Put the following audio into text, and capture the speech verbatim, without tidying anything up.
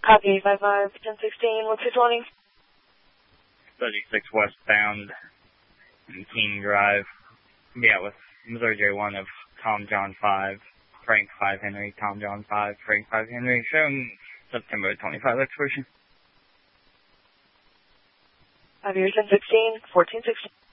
Copy, five five, ten sixteen, what's your twenty? thirty-six westbound, and King Drive. Yeah, with Missouri J one of Tom John five, Frank five Henry, Tom John five, Frank five Henry, shown September twenty-five expiration. Five years, ten sixteen, fourteen sixteen.